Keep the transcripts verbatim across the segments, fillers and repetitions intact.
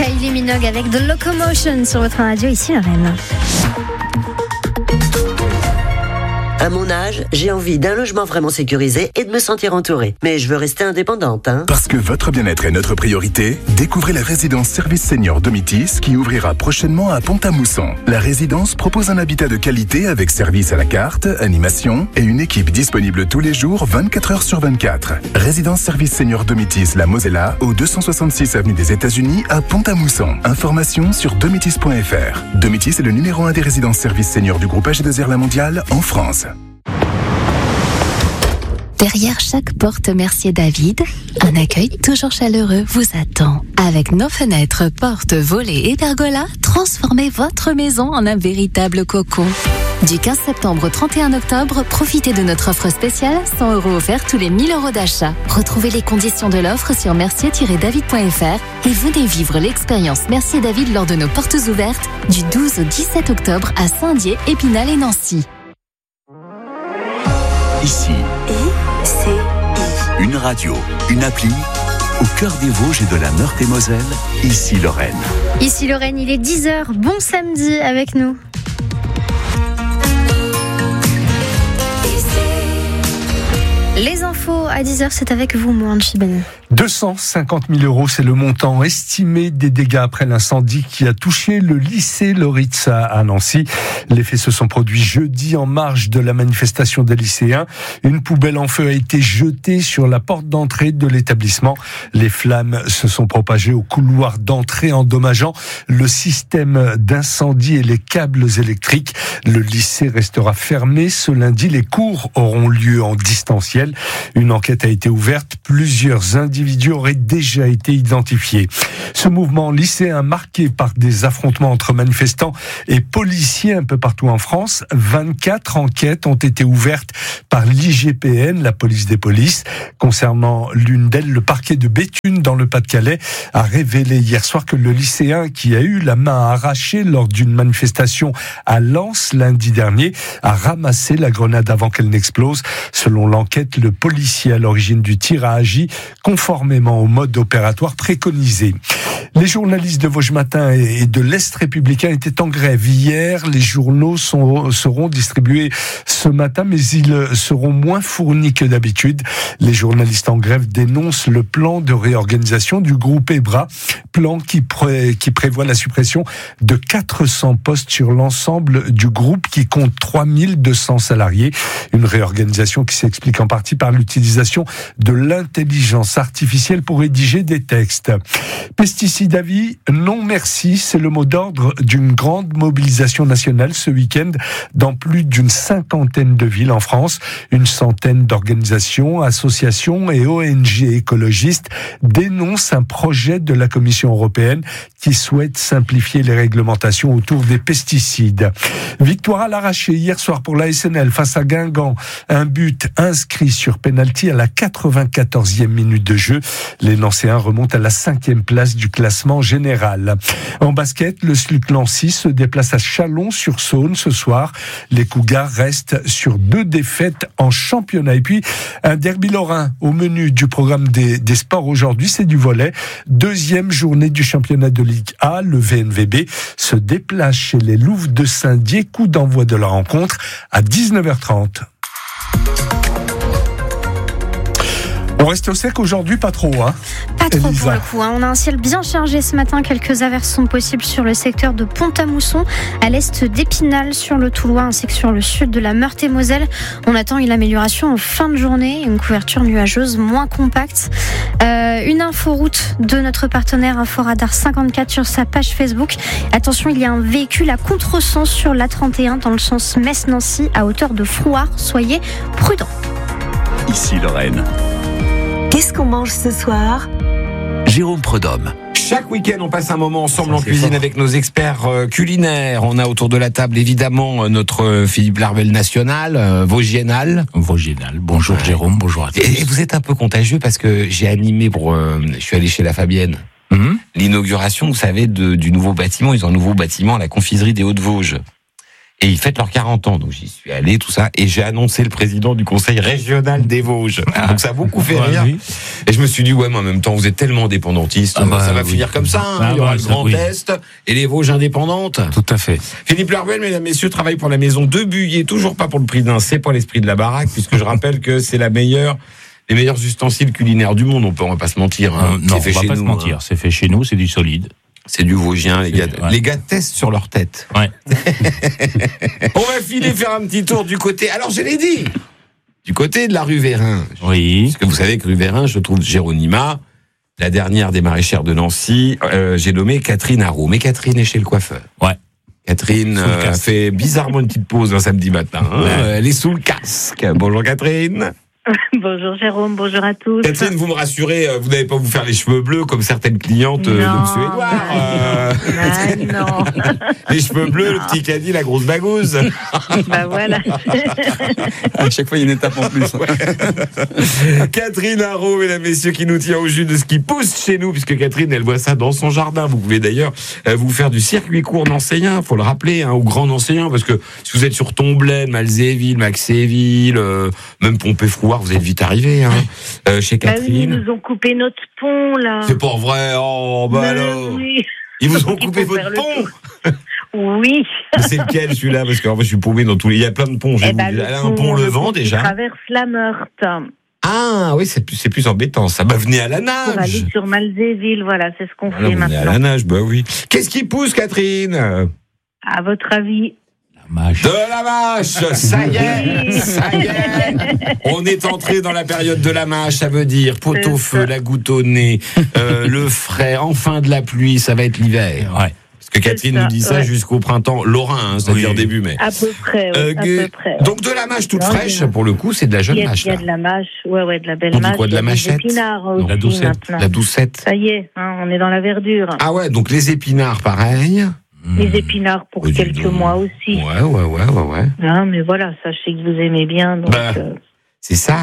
Kylie Minogue avec The Locomotion sur votre radio, ici Lorraine. À mon âge, j'ai envie d'un logement vraiment sécurisé et de me sentir entourée. Mais je veux rester indépendante, hein. Parce que votre bien-être est notre priorité, découvrez la résidence Service Senior Domitis qui ouvrira prochainement à Pont-à-Mousson. La résidence propose un habitat de qualité avec service à la carte, animation et une équipe disponible tous les jours vingt-quatre heures sur vingt-quatre. Résidence Service Senior Domitis La Mosella au deux cent soixante-six avenue des États-Unis à Pont-à-Mousson. Informations sur domitis point f r. Domitis est le numéro un des résidences services seniors du groupe A G deux R La Mondiale en France. Derrière chaque porte Mercier David, un accueil toujours chaleureux vous attend. Avec nos fenêtres, portes, volets et pergolas, transformez votre maison en un véritable cocon. Du quinze septembre au trente et un octobre, profitez de notre offre spéciale, cent euros offerts tous les mille euros d'achat. Retrouvez les conditions de l'offre sur mercier tiret david point f r et venez vivre l'expérience Mercier David lors de nos portes ouvertes du douze au dix-sept octobre à Saint-Dié, Épinal et Nancy. Ici, I, C, I. une radio, une appli, au cœur des Vosges et de la Meurthe-et-Moselle, ici Lorraine. Ici Lorraine, il est dix heures, bon samedi avec nous. Les infos à dix heures, c'est avec vous, Mohamed Chibani. deux cent cinquante mille euros, c'est le montant estimé des dégâts après l'incendie qui a touché le lycée Loritza à Nancy. Les faits se sont produits jeudi en marge de la manifestation des lycéens. Une poubelle en feu a été jetée sur la porte d'entrée de l'établissement. Les flammes se sont propagées au couloir d'entrée, endommageant le système d'incendie et les câbles électriques. Le lycée restera fermé ce lundi. Les cours auront lieu en distanciel. Une enquête a été ouverte. Plusieurs individus auraient déjà été identifiés. Ce mouvement lycéen marqué par des affrontements entre manifestants et policiers un peu partout en France, vingt-quatre enquêtes ont été ouvertes par l'I G P N, la police des polices. Concernant l'une d'elles, le parquet de Béthune dans le Pas-de-Calais a révélé hier soir que le lycéen qui a eu la main arrachée lors d'une manifestation à Lens lundi dernier a ramassé la grenade avant qu'elle n'explose. Selon l'enquête, le policier à l'origine du tir a agi conformément au mode opératoire préconisé. Les journalistes de Vosges Matin et de l'Est républicain étaient en grève hier. Les journaux sont, seront distribués ce matin, mais ils seront moins fournis que d'habitude. Les journalistes en grève dénoncent le plan de réorganisation du groupe EBRA, plan qui, pré, qui prévoit la suppression de quatre cents postes sur l'ensemble du groupe qui compte trois mille deux cents salariés. Une réorganisation qui s'explique en partie par l'utilisation de l'intelligence artificielle pour rédiger des textes. Pesticides à vie, non merci, c'est le mot d'ordre d'une grande mobilisation nationale ce week-end dans plus d'une cinquantaine de villes en France. Une centaine d'organisations, associations et O N G écologistes dénoncent un projet de la Commission européenne qui souhaite simplifier les réglementations autour des pesticides. Victoire à l'arraché hier soir pour la S N L face à Guingamp. Un but inscrit sur pénalty à la quatre-vingt-quatorzième minute de jeu. Les Nancéens remontent à la cinquième place du classement général. En basket, le S L U C Nancy se déplace à Chalon-sur-Saône ce soir. Les Cougars restent sur deux défaites en championnat. Et puis, un derby lorrain au menu du programme des, des sports aujourd'hui, c'est du volley. Deuxième journée du championnat de Ligue A, le V N V B se déplace chez les Louves de Saint-Dié. Coup d'envoi de la rencontre à dix-neuf heures trente. On reste au sec aujourd'hui, pas trop, hein Pas trop Elisa. pour le coup, hein. On a un ciel bien chargé ce matin. Quelques averses sont possibles sur le secteur de Pont-à-Mousson, à l'est d'Épinal, sur le Toulois, ainsi que sur le sud de la Meurthe-et-Moselle. On attend une amélioration en fin de journée, une couverture nuageuse moins compacte. Euh, une inforoute de notre partenaire Inforadar cinquante-quatre sur sa page Facebook. Attention, il y a un véhicule à contresens sur l'A trente et un dans le sens Metz-Nancy à hauteur de Frouard. Soyez prudents. Ici Lorraine. Qu'est-ce qu'on mange ce soir ? Jérôme Prudhomme. Chaque week-end, on passe un moment ensemble Ça, en cuisine fort. avec nos experts euh, culinaires. On a autour de la table, évidemment, euh, notre euh, Philippe Larvel national, euh, Vosgienal. Vosgienal. Bonjour Ouais. Jérôme, bonjour à tous. Et, et vous êtes un peu contagieux parce que j'ai animé pour... Euh, je suis allé chez la Fabienne. Mmh. L'inauguration, vous savez, de, du nouveau bâtiment. Ils ont un nouveau bâtiment à la confiserie des Hauts-de-Vosges. Et ils fêtent leurs quarante ans, donc j'y suis allé, tout ça, et j'ai annoncé le président du conseil régional des Vosges. Donc ça a beaucoup fait rire. Oui. Et je me suis dit, ouais, mais en même temps, vous êtes tellement indépendantistes, ah bah, ça va oui. finir comme ça, hein. ah il y aura bah, le Grand oui. Est et les Vosges indépendantes. Tout à fait. Philippe Larvel, mesdames, messieurs, travaille pour la maison de Buyer, toujours pas pour le prix d'un, c'est pas l'esprit de la baraque, puisque je rappelle que c'est la meilleure, les meilleurs ustensiles culinaires du monde, on peut, on va pas se mentir. Hein. Euh, non, c'est fait on va chez pas nous, se mentir, hein. c'est fait chez nous, c'est du solide. C'est du Vosgien, les gars. Ouais. Les gars testent sur leur tête. Ouais. On va filer faire un petit tour du côté. Alors, je l'ai dit, du côté de la rue Vérin. Oui. Parce que vous savez que rue Vérin, je trouve Géronima, la dernière des maraîchères de Nancy. Euh, j'ai nommé Catherine Haro. Mais Catherine est chez le coiffeur. Ouais. Catherine euh, fait bizarrement une petite pause un samedi matin. Hein. Ouais. Elle est sous le casque. Bonjour Catherine. Bonjour Jérôme, bonjour à tous. Catherine, vous me rassurez, vous n'allez pas vous faire les cheveux bleus comme certaines clientes non, de Monsieur Édouard. Euh... non. Les cheveux bleus, non. Le petit caddie, la grosse bagouze. Bah voilà. À chaque fois, il y a une étape en plus. Ouais. Catherine Haro, mesdames, messieurs, qui nous tient au jus de ce qui pousse chez nous, puisque Catherine, elle voit ça dans son jardin. Vous pouvez d'ailleurs vous faire du circuit court nancéen, faut le rappeler, hein, au grand nancéen, parce que si vous êtes sur Tomblaine, Malzéville, Maxéville, euh, même Pompée-Frouard, vous êtes vite arrivé, hein, euh, chez Catherine. Bah oui, ils nous ont coupé notre pont, là. C'est pas vrai, oh, bah, bah alors. Oui. Ils vous ont coupé votre pont. Oui. Mais c'est lequel, celui-là? Parce que en fait, je suis paumé dans tous les. Il y a plein de ponts. Eh bah, Elle a un pont Levant, déjà. Qui traverse la Meurthe. Ah, oui, c'est plus, c'est plus embêtant. Ça va venir à la nage. Pour aller sur Malzéville, voilà, c'est ce qu'on voilà, fait maintenant. À la nage, bah oui. Qu'est-ce qui pousse, Catherine? À votre avis? Mâche. De la mâche, ça y est, ça y est. On est entré dans la période de la mâche, ça veut dire pot au feu, la goutte au nez, euh, le frais, enfin de la pluie, ça va être l'hiver. Ouais. Parce que Catherine ça, nous dit ça ouais. jusqu'au printemps lorrain, hein, c'est-à-dire oui. début mai. À peu près, oui, euh, à peu près. Donc de la mâche toute non, fraîche, pour le coup, c'est de la jeune il a, mâche. Il y a de la mâche, ouais, ouais, de la belle on mâche. Dit quoi, de la mâchette? Aussi, la doucette. La doucette. Ça y est, hein, on est dans la verdure. Ah ouais, donc les épinards, pareil. Les épinards pour oh, quelques donc. mois aussi. Ouais, ouais, ouais, ouais, ouais. Non, mais voilà, sachez que vous aimez bien, donc... Bah, euh... c'est ça.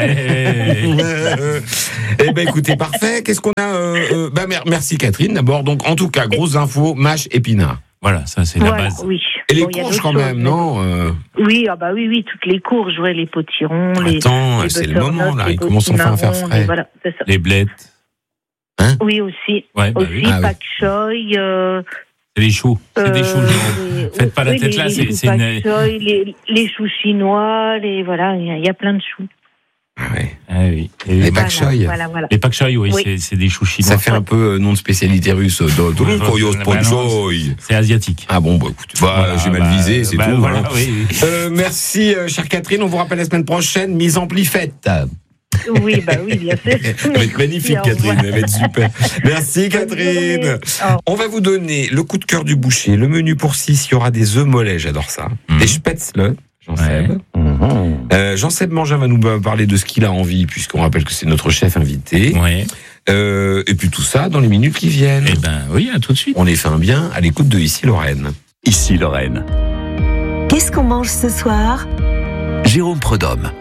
Eh ben, écoutez, parfait. Qu'est-ce qu'on a euh, euh, bah, merci Catherine, d'abord. Donc, en tout cas, grosse info, mâche, épinards. Voilà, ça, c'est voilà, la base. Oui. Et les bon, courges, quand même, non euh... Oui, ah bah oui, oui, toutes les courges, ouais, les potirons, les... Attends, les c'est le moment, là, ils commencent enfin à faire frais. Les, voilà, c'est ça. Les blettes. Hein? Oui, aussi. Ouais, bah aussi, oui. ah, pak choy, euh... C'est les choux. C'est euh, des choux. Les... Faites pas la oui, tête les, là. Les, c'est, c'est une... choy, les, les choux chinois, les voilà, il y, y a plein de choux. Ah ouais. Ah oui. Et les pak choy. Voilà, voilà. Les pak choy, oui, oui. C'est, c'est des choux chinois. Ça fait un peu nom de spécialité russe. C'est asiatique. Ah bon, bah écoute, bah, voilà, j'ai mal bah, visé, c'est bah, tout. Voilà, hein. oui, oui. Euh, merci, euh, chère Catherine. On vous rappelle la semaine prochaine, mise en pli fête. Oui, bah oui, bien sûr. Elle va être magnifique, Catherine. Elle va être super. Merci, Catherine. On va vous donner le coup de cœur du boucher, le menu pour six. Il y aura des œufs mollets, j'adore ça. Mmh. Des spätzle. Jean-Seb. Ouais. Mmh. Euh, Jean-Seb Mangin va nous parler de ce qu'il a envie, puisqu'on rappelle que c'est notre chef invité. Ouais. Euh, et puis tout ça dans les minutes qui viennent. Eh ben oui, à tout de suite. On les fait un bien à l'écoute de Ici Lorraine. Ici Lorraine. Qu'est-ce qu'on mange ce soir? Jérôme Prudhomme.